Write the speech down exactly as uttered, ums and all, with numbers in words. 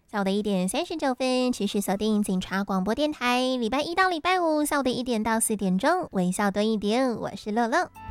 下午的一点三十九分，持续锁定警察广播电台，礼拜一到礼拜五下午的一点到四点钟，微笑多一点，我是乐乐。